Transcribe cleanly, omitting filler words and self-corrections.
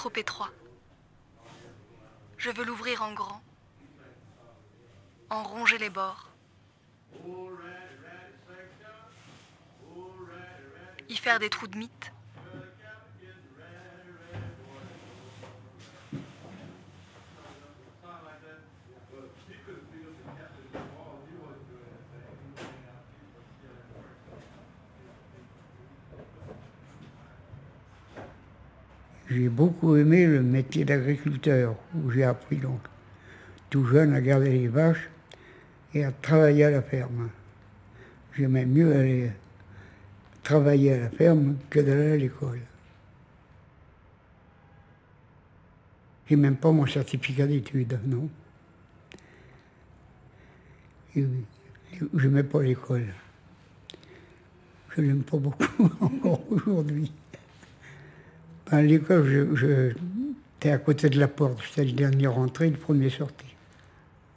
trop étroit. Je veux l'ouvrir en grand, en ronger les bords, y faire des trous de mythe. J'ai beaucoup aimé le métier d'agriculteur, où j'ai appris donc tout jeune à garder les vaches et à travailler à la ferme. J'aimais mieux aller travailler à la ferme que d'aller à l'école. J'ai même pas mon certificat d'études, non. Et je n'aimais pas l'école. Je l'aime pas beaucoup encore aujourd'hui. À l'école, j'étais à côté de la porte. J'étais le dernier rentré, le premier sorti.